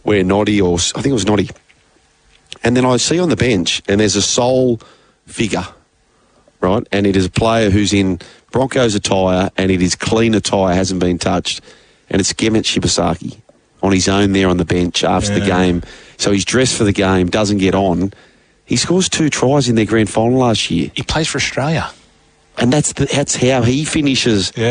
where Noddy, or I think it was Noddy, and then I see on the bench, and there's a sole figure, right? And it is a player who's in Broncos attire, and it is clean attire, hasn't been touched, and it's Gemet Shibasaki on his own there on the bench after the game. So he's dressed for the game, doesn't get on. He scores 2 tries in their grand final last year. He plays for Australia. And that's how he finishes